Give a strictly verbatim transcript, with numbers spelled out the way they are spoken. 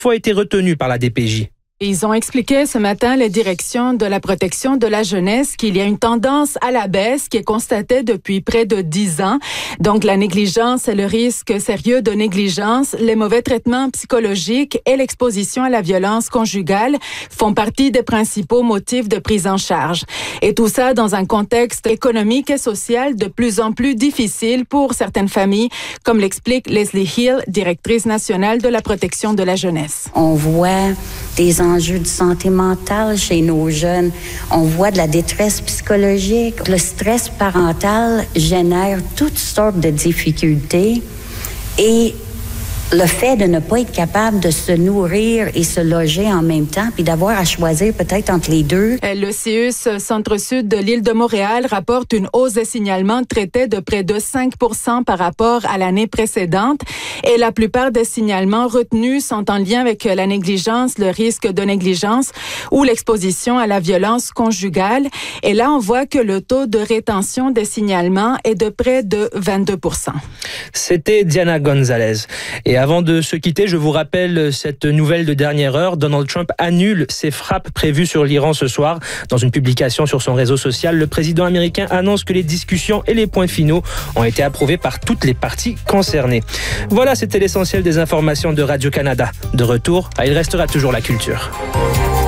fois été retenus par la D P J. Ils ont expliqué ce matin, les directions de la protection de la jeunesse, qu'il y a une tendance à la baisse qui est constatée depuis près de dix ans. Donc, la négligence et le risque sérieux de négligence, les mauvais traitements psychologiques et l'exposition à la violence conjugale font partie des principaux motifs de prise en charge. Et tout ça dans un contexte économique et social de plus en plus difficile pour certaines familles, comme l'explique Leslie Hill, directrice nationale de la protection de la jeunesse. On voit des enjeux de santé mentale chez nos jeunes. On voit de la détresse psychologique. Le stress parental génère toutes sortes de difficultés et le fait de ne pas être capable de se nourrir et se loger en même temps, puis d'avoir à choisir peut-être entre les deux. Le C I U S Centre-Sud de l'île de Montréal rapporte une hausse des signalements traités de près de cinq pour cent par rapport à l'année précédente. Et la plupart des signalements retenus sont en lien avec la négligence, le risque de négligence ou l'exposition à la violence conjugale. Et là, on voit que le taux de rétention des signalements est de près de vingt-deux pour cent. C'était Diana Gonzalez. Et avant de se quitter, je vous rappelle cette nouvelle de dernière heure. Donald Trump annule ses frappes prévues sur l'Iran ce soir. Dans une publication sur son réseau social, le président américain annonce que les discussions et les points finaux ont été approuvés par toutes les parties concernées. Voilà, c'était l'essentiel des informations de Radio-Canada. De retour, il restera toujours la culture.